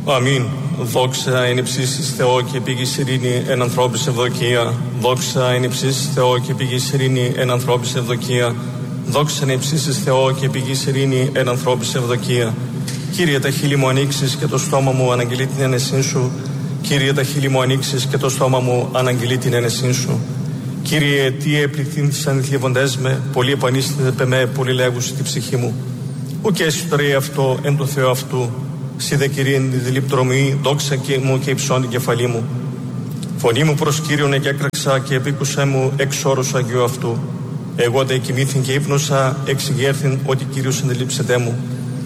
Αμήν. Δόξα εν υψίστοις Θεό και επίγης ειρήνη εν ανθρώπης ευδοκία. Δόξα εν υψίστοις Θεό και επίγης ειρήνη εν ανθρώπης ευδοκία. Δόξα εν υψίστοις Θεό και επίγης ειρήνη εν ανθρώπης ευδοκία. Κύριε, τα χείλη μου ανοίξεις και το στόμα μου αναγγελεί την ένεσήν σου. Κύριε, τα χείλη μου ανοίξεις και το στόμα μου αναγγελεί την ένεσήν σου. Κύριε, τι επληθύνθησαν οι θλιβοντές με, πολλοί επανίσταται με, πολλοί λέγουσι τη ψυχή μου. Ουκ εσωτερεί αυτό εν το Θεό αυτού. Σύ δε Κύριε εν τη δηληπτρωμή, δόξα μου και υψών την κεφαλή μου. Φωνή μου προς Κύριον εκέκραξα και επίκουσέ μου εξ όρους Αγίου αυτού. Εγώ δε κοιμήθην και ύπνωσα, εξηγέρθην ότι Κύριος εντελείψετέ μου.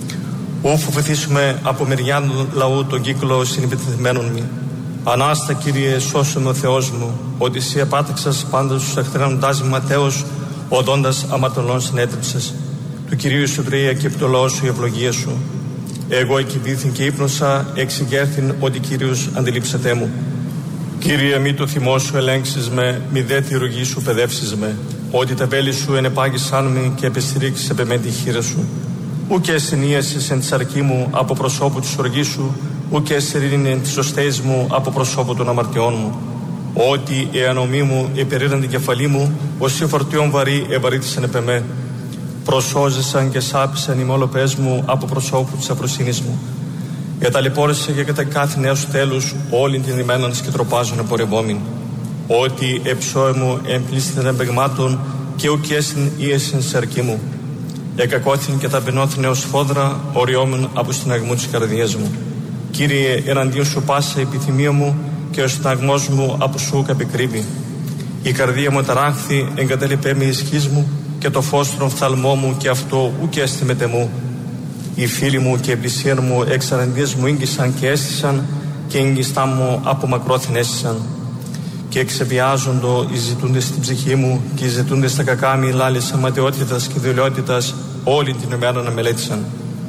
Ου φοβηθήσουμε από μεριάν λαού τον κύκλο συνυπητεθμένων μη. Ανάστα Κύριε, σώσε με ο Θεός μου, ότι Συ επάταξας πάντα τους εχθρανοντάς ματέως, οδόντας αμαρτωλών συνέτριψες. Του Κυρίου σωτηρία και επί το λαό σου η ευλογία σου. Εγώ εκοιμήθην και ύπνωσα, εξηγέρθην ότι Κύριος αντιλήψετέ μου. Κύριε, μη το θυμό σου ελέγξεις με, μη δε τη ρογή σου παιδεύσεις με, ότι τα βέλη σου ενεπάγησαν με και επιστηρίξεις επ' εμέ τη χείρα σου. Ουκ εσυνίασες εν της αρκή μου από προσώπου της οργής σου, ουκ εσυρήνει εν της οστέης μου από προσώπου των αμαρτιών μου. Ότι η ανομή μου υπερήραν την κεφαλή μου, ως η φορτιόν βαρύ ευαρύθησαν επ' εμέ. Προσώζεσαν και σάπησαν οι μόλοπες μου από προσώπου της αφροσύνης μου. Εταλαιπώρησε και κατά κάθε νέο τέλους όλην την ημέναν και τροπάζουν επορευόμην. Ότι εψώε μου εμπλήστην εμπεγμάτων και ουκ έσυν ίεσυν σε αρκή μου. Εκακώθην και ταπεινώθην έως φόδρα, οριόμουν από στεναγμού της καρδιάς μου. Κύριε, εναντίον σου πάσα η επιθυμία μου και ο στεναγμός μου από σου καπικρύβει. Η καρδία μου ταράχθη, εγκατέλειπε με ισχύς μου και το φως των φθαλμό μου και αυτό ουκ έστιμεται μου. Οι φίλοι μου και οι πλησίαν μου εξ αρεντίας μου ίγγισαν και έστησαν και ίγγιστά μου από μακρόθεν έστησαν. Και εξεβιάζοντο οι ζητούντες στην ψυχή μου και οι ζητούντες στα κακά μη λάλης αματαιότητας και δουλειότητας όλη την ημέρα να μελέτησαν.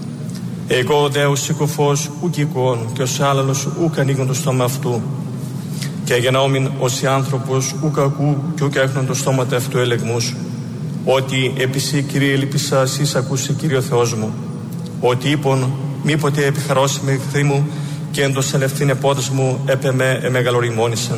Εγώ δε ο σηκωφός ουκ εικόν και ως άλλαλος ουκ ανοίγουν το στόμα αυτού. Και γενναόμην ως οι άνθρωπος ουκ ακού και ουκ έχουν το στόμα αυτού ελεγμούς. Ότι επί Συ Κύριε λυπησα Σεις ακούσει Κύριε ο Θεός μου. Ότι είπον μήποτε επιχαρώσει με εχθροί μου και εν το σελευθύν επόδες μου έπε με εμεγαλοριμόνησαν.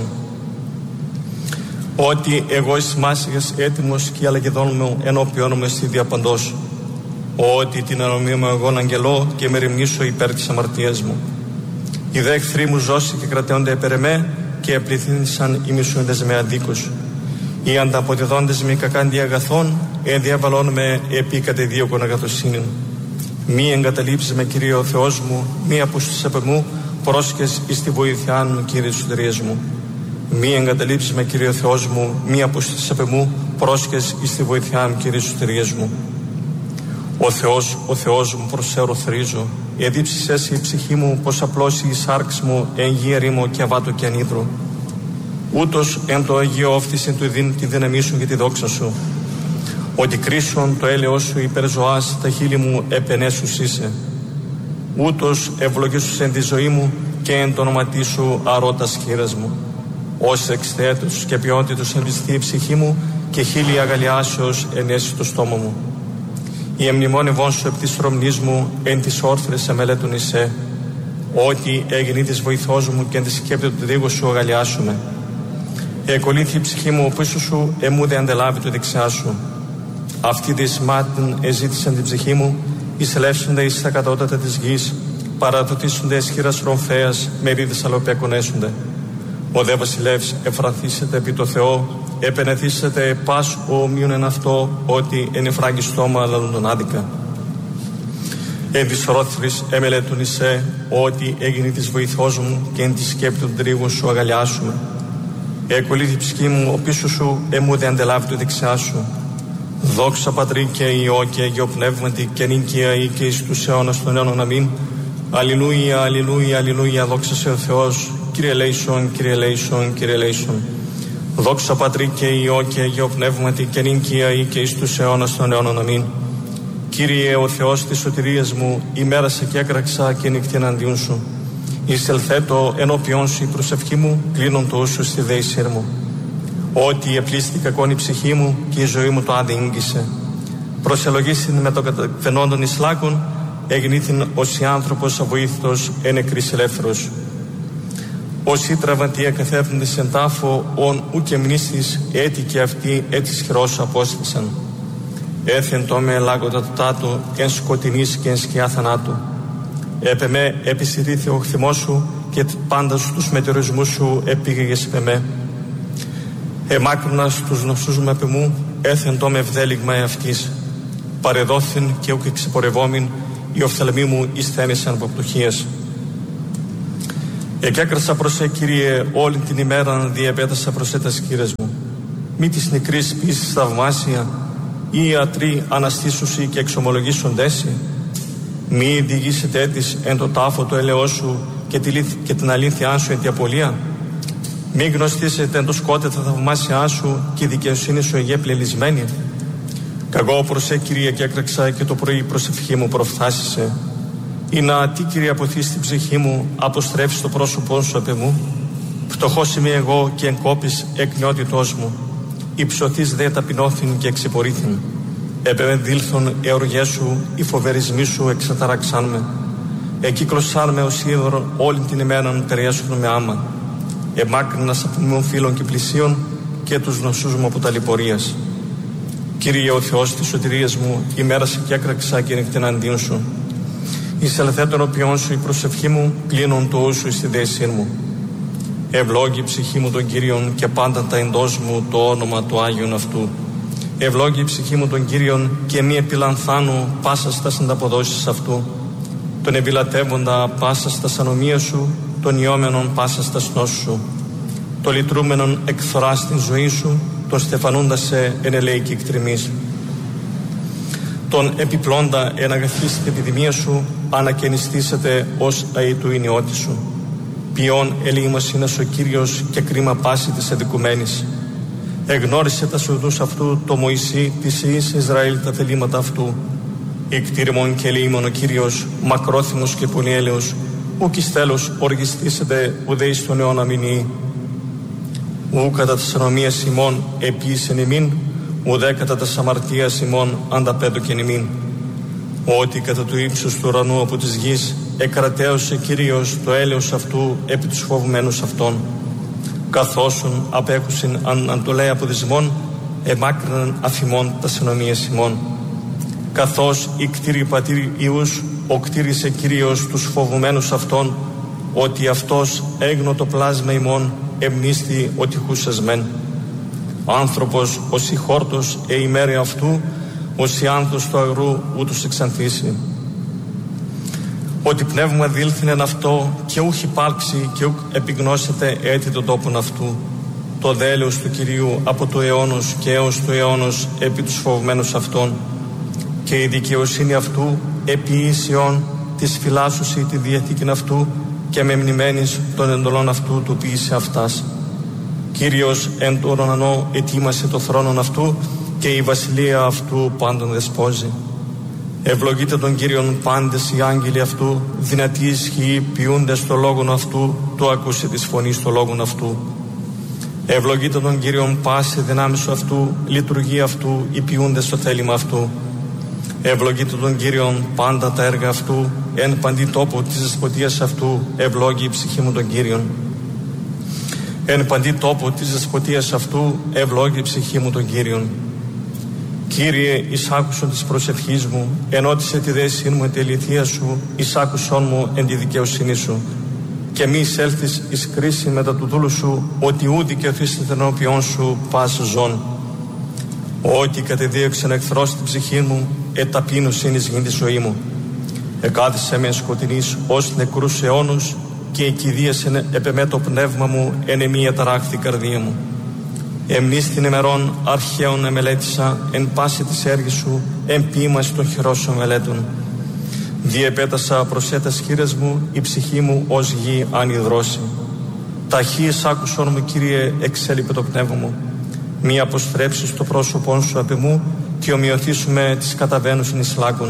Ότι εγώ εις μάσιγες έτοιμος και αλλαγεδόν μου ενώπιόν μου εσύ διαπαντός. Ότι την ανομία μου εγώ αγγελώ και με ρημνήσω υπέρ της αμαρτίας μου. Οι δε εχθροί μου ζώσει και κρατέονται επέρ εμέ και επληθύνησαν οι μισούντες με αδίκους. Οι ανταποδιδόντες με κακάντι αγαθών ενδιαβαλών με επί κατεδίωκον αγαθοσύνην. Μη εγκαταλείψεις με Κύριε ο Θεός μου, μη απούστης από μου, πρόσχες εις τη βοήθειά μου Κύριε της σωτηρίας μου. Μη εγκαταλείψεις με Κύριε ο Θεός μου, μη απούστης από μου, πρόσχες εις τη βοήθειά μου Κύριε της σωτηρίας μου. Ο Θεός μου προσέρω θρίζω, εδίψεις εσύ η ψυχή μου, πως απλώσει η σάρξ μου, εν γη ερήμο και αβάτω και ανίδρο. Ούτως εν το Αγίο όφθησιν του δίν τη δύναμή σου και τη δόξα σου. Ότι κρίσον το έλεος σου υπέρ ζωάς, τα χείλη μου επενέσους είσαι. Ούτως ευλογήσους εν τη ζωή μου και εν το όνοματί σου αρώτας χείρας μου. Ως εξθέτους και ποιότητος εμβιστεί η ψυχή μου και χείλη αγαλιάσεως ενέσει το στόμα μου. Η εμνημόνευόν σου επ' της φρομνής μου εν της όρθρες εμελέτων εισέ. Ότι έγινε της βοηθός μου και εν της σκέπτου του δίγου σου αγαλιάσουμε. Εκολύθη η ψυχή μου πίσω σου, εμού δε αντελάβει το δεξιά σου. Αυτοί της μάτιν εζήτησαν την ψυχή μου, εισελεύσονται εις τα κατώτατα της γης, παραδοτήσονται εσχύρας ρομφέας, μερίδες αλλοπιακονέσονται. Ο δε βασιλεύς εφραθήσεται επί το Θεό, επενεθήσεται πας ομοίων εν αυτό, ότι εν εφράγει στόμα λαλούν τον άδικα. Εν της ρόθρης εμελέτουν εισέ, ότι έγινε της βοηθός μου και εν της σκέπτου των τρίγων σου αγαλιάσουμε. Εκολύθη η ψυχή μου, ο πίσω σου, εμού δε αντελάβει το δεξιά σου. Δόξα Πατρί και Υιό και Αγίο Πνεύματι και νικία ή και εις τους αιώνας των αιώνων αμήν. Αλληλούια, αλληλούια, αλληλούια, δόξα σε ο Θεός. Κύριε ελέησον, Κύριε ελέησον, Κύριε ελέησον. Δόξα Πατρί και Υιό και Αγίο Πνεύματι και νικία ή και εις τους αιώνας των αιώνων αμήν. Κύριε ο Θεός της σωτηρίας μου, ημέρασε και έκραξα και νυχτή εναντίον σου. Εισελθέτω ενώπιον σου η προσευχή μου, κλείνον το ούσου στη δέησή μου. Ότι επλήστη κακόν η ψυχή μου και η ζωή μου το άδει ίγγισε. Προσελογήσιν με το καταφαινόντων εις λάκων, εγνήθην ως άνθρωπος αβοήθητος εν νεκρής ελεύθερος. Όσοι τραυματία καθέφτοντες εν τάφο, ον ουκ εμνήσεις έτη και αυτοί έτης χειρός απόστησαν. Έθεν το με ελάγοντα του τάτου, εν σκοτεινής και εν σκιά θανάτου. Έπε με επισυρίθη ο χθιμός σου και πάντα στους μετεωρισμούς σου επήγαγες επε με. Εμάκρυνας τους νοσούς μου επί μου, έθεν το με ευδέλιγμα εαυτής. Παρεδόθην και ουκ εξεπορευόμην, οι οφθαλμοί μου ισθένησαν από πτωχίες. Εκέκρασα προς Κύριε, όλη την ημέρα διεπέτασα προς τας Κύριες μου. Μη της νεκρής πίσης θαυμάσια, ή ιατροί αναστήσουσι και εξομολογήσοντέσι. Μη διηγήσετε έτης εν το τάφο το ελαιός σου και την αλήθειά σου εν τη απολία. Μη γνωστήσετε εν το σκότε τα θαυμάσια σου και η δικαιοσύνη σου εγέ πλελισμένη. Καγώ προς Κύριε και έκραξα και το πρωί προσευχή μου προφθάσισε. Ή να τι Κύριε αποθεί στην ψυχή μου, αποστρέφεις το πρόσωπό σου επ' μου. Φτωχός είμαι εγώ και εγκόπης εκ νεότητός μου. Υψωθείς δε ταπεινώθην και εξυπορήθην. Επεμεδήλθον εωργές σου, οι φοβερισμοί σου εξαταραξάν με. Εκύκλωσάν με ως είδωρο όλη την ημέραν τεριέσχον με άμα. Εμάκρυνας από μου φίλων και πλησίων και τους γνωσούς μου από τα λιπορίας. Κύριε ο Θεός της σωτηρίας μου, ημέρασε και έκραξα και νυχτήν αντίον σου. Εις ελθέτων οποιών σου η προσευχή μου, κλείνον το ούσου εις τη δέσιν μου. Ευλόγη η ψυχή μου τον Κύριον και πάντα τα εντός μου το όνομα του Άγιον αυτού. Ευλόγη η ψυχή μου τον Κύριον και μη επιλανθάνω πάσα στα ανταποδόσεις αυτού. Τον επιλατεύοντα πάσα στα ανομία σου, τον ιόμενον πάσα στα νόσου σου. Το λυτρούμενον εκθορά στην ζωή σου, τον στεφανούντα σε εν ελέικη εκτριμής. Τον επιπλώντα εν αγαθής την επιδημία σου, ανακαινιστήσετε ως αητού ηνιώτη σου. Ποιόν ελεήμος είναι ο Κύριος και κρίμα πάση της αδικουμένης. Εγνώρισε τα σουδούς αυτού το Μωυσή της Ιης Ισραήλ τα θελήματα αυτού. Ικτήριμον και ελεήμον ο Κύριος, μακρόθυμος και πολυέλεος, ουκ εις τέλος οργιστήσετε ουδέ εις τον αιώνα μηνύει. Ου κατά τας ανομίας ημών επίησεν ημίν, ουδέ κατά τας αμαρτίας ημών ανταπέδωκεν ημίν. Ότι κατά του ύψους του ουρανού από της γης εκρατέωσε Κύριος το έλεος αυτού επί τους φοβουμένους αυτών. Καθόσον απέχουσιν αν το λέει από δυσμών, εμάκρυναν αφημών τα συνομίες ημών. Καθώς η κτήρη πατήρ Ιούς, ο κτήρισε Κύριος τους φοβουμένους αυτών, ότι αυτός έγνω το πλάσμα ημών, εμνίστη ότι χούσες μεν. Άνθρωπος ως η χόρτος ημέρη αυτού, ως η άνθος του αγρού ούτως εξανθήσει. Ότι πνεύμα δήλθυνεν αυτό και ούχ υπάρξει και ούχ επιγνώσετε έτη των τόπων αυτού. Το δέλεος του Κυρίου από το αιώνος και έως το αιώνος επί τους φοβμένους αυτών. Και η δικαιοσύνη αυτού επί ίσιον της φυλάσσουσι τη διαθήκην αυτού και με μνημένης των εντολών αυτού του ποιήσε αυτάς. Κύριος εν τον ουρανό ετοίμασε το θρόνον αυτού και η βασιλεία αυτού πάντων δεσπόζει. Ευλογείτε τον Κύριον πάντες οι άγγελοι αυτού, δυνατοί ισχύοι ποιούντες το λόγον αυτού, το ακούσε της φωνής το λόγον αυτού. Ευλογείτε τον Κύριον πάση δυνάμεις αυτού, λειτουργεί αυτού, οι ποιούντες το θέλημα αυτού. Ευλογείτε τον Κύριον πάντα τα έργα αυτού, εν παντή τόπο της δεσποτείας αυτού, ευλόγη η ψυχή μου τον Κύριον. Εν παντή τόπο της δεσποτείας αυτού, ευλόγη η ψυχή μου τον Κύριον. Κύριε, εισάκουσον της προσευχής μου, ενώτισε τη δέσή μου εν τη αληθεία σου, εισάκουσον μου εν τη δικαιοσύνη σου. Και μη εισέλθεις εις κρίση μετά του δούλου σου, ότι ου δικαιωθείς ενώπιον σου πας ζών. Ότι κατεδίωξεν εχθρός την ψυχή μου, εταπείνωσιν εις γην τη ζωή μου. Εκάθισε με σκοτεινής ως νεκρούς αιώνους και εκηδίασεν επεμέ το πνεύμα μου εν εμία ταράχθη καρδία μου. Εμείς την ημερών αρχαίων εμελέτησα εν πάση της έργης σου, εν ποίημας των χειρών σου μελέτων. Διεπέτασα προς έτας χείρες μου, η ψυχή μου ως γη ανυδρώσει. Ταχύες άκουσον μου, Κύριε, εξέλιπε το πνεύμα μου. Μη αποστρέψεις το πρόσωπόν σου απ' εμού και ομοιωθήσουμε τις καταβαίνουσιν εις λάκων.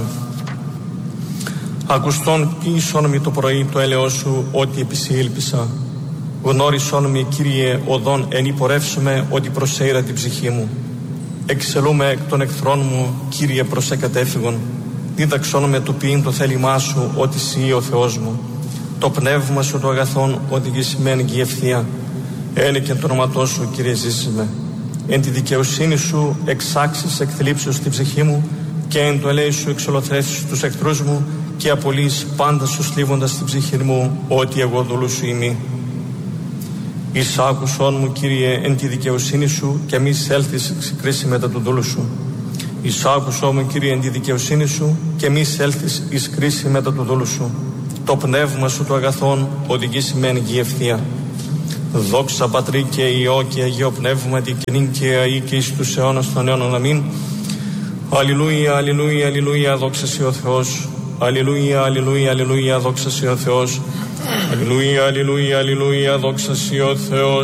Ακουστών ποιήσον μη το πρωί το έλεος σου, ότι επισύλπισα. Γνώρισόν μη, Κύριε, οδόν εν υπορεύσουμε, ότι προσέειρα την ψυχή μου. Εξελούμε εκ των εχθρών μου, Κύριε, προς εκατέφυγον. δίδαξόν με του ποιήν το θέλημά σου, ότι εσύ ο Θεός μου. Το πνεύμα σου το αγαθόν, οδηγήσιμεν και η ευθεία. Ένικεν το όνοματό σου, Κύριε, ζήσιμε. Εν τη δικαιοσύνη σου εξάξεις εκθλίψεως την ψυχή μου, και εν το ελέη σου εξολοθρεύσεις τους εχθρούς μου, και απολύεις πάντα σου σλίβοντας την ψυχή μου, ότι εγώ δούλου σου είμαι. Εις άκουσόν μου, Κύριε, εν τη δικαιοσύνη σου, και μη έλθεις εις κρίση μετά του δούλου σου. Εις άκουσόν μου, Κύριε, εν τη δικαιοσύνη σου, και μη έλθεις εις κρίση μετά του δούλου σου. Το πνεύμα σου το αγαθόν οδηγήσει μεν και η ευθεία. Δόξα Πατρί και Υιό και Αγίο Πνεύματι, και νυν και αεί και εις τους αιώνας των αιώνων. Αμήν. Αλληλούια, αλληλούια, αλληλούια, δόξα σοι ο Θεός. Αλληλούια, αλληλούια, αλληλούια, δόξα σοι ο Θεός. Αλληλούια, αλληλούια, αλληλούια, δόξα σοι ο Θεός.